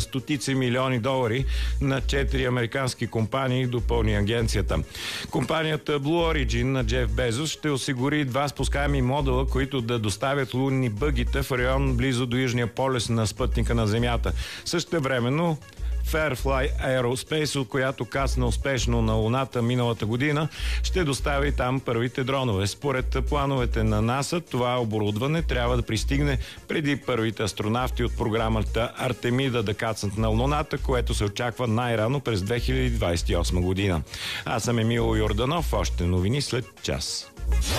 стотици милиони долари на 4 американски компании, допълни агенцията. Компанията Blue Origin на Джеф Безос ще осигури 2 спускаеми модула, които да доставят лунни бъгите в район близо до южния полюс на спътника на Земята. Същевременно Firefly Aerospace, от която кацна успешно на Луната миналата година, ще достави там първите дронове. Според плановете на НАСА, това оборудване трябва да пристигне преди първите астронавти от програмата Артемида да кацнат на Луната, което се очаква най-рано през 2028 година. Аз съм Емил Йорданов, още новини след час.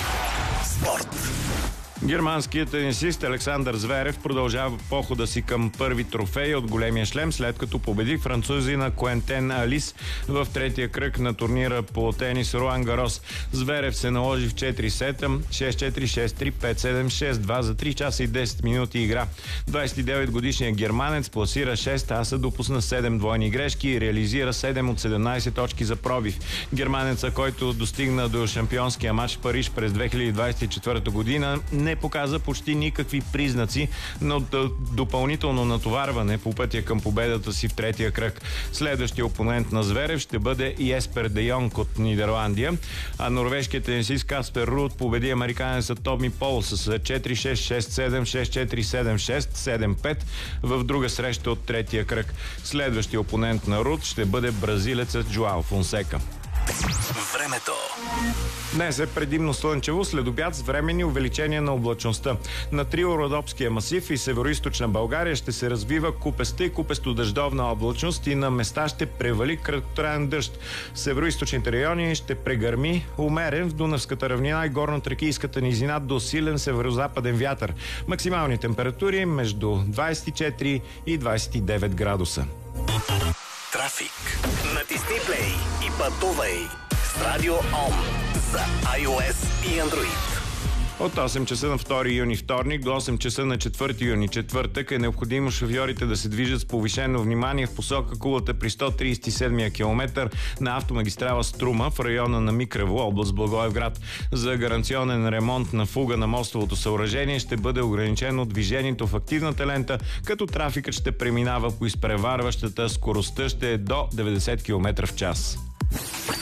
Спорт. Германският тенисист Александър Зверев продължава похода си към първи трофей от големия шлем, след като победи французина Куентен Алис в третия кръг на турнира по тенис Руан Гарос. Зверев се наложи в 4 сета, 6-4, 6-3, 5-7, 6-2 за 3 часа и 10 минути игра. 29-годишният германец пласира 6 аса, допусна 7 двойни грешки и реализира 7 от 17 точки за пробив. Германеца, който достигна до шампионския матч в Париж през 2024 година, не показа почти никакви признаци на допълнително натоварване по пътя към победата си в третия кръг. Следващия опонент на Зверев ще бъде Еспер де Йонг от Нидерландия, а норвежкият тенисист Каспер Руд победи американеца Томи Пол с 4-6, 6-7, 6-4, 7-6, 7-5 в друга среща от третия кръг. Следващия опонент на Руд ще бъде бразилецът Жоао Фонсека. Времето. Днес е предимно слънчево, след обяд с временни увеличения на облачността. На Триородопския масив и североизточна България ще се развива купеста и купесто-дъждовна облачност и на места ще превали краткотраен дъжд. В североизточните райони ще прегърми умерен в Дунавската равнина и горно-тракийската низина до силен северозападен вятър. Максимални температури между 24 и 29 градуса. Трафик. Натисни плей и пътувай с Радио ОМ за iOS и Android. От 8 часа на 2 юни вторник до 8 часа на 4 юни четвъртък е необходимо шофьорите да се движат с повишено внимание в посока Кулата при 137-я километър на автомагистрала Струма в района на Микрево, област Благоевград. За гаранционен ремонт на фуга на мостовото съоръжение ще бъде ограничено движението в активната лента, като трафикът ще преминава по изпреварващата, скоростта ще е до 90 км в час.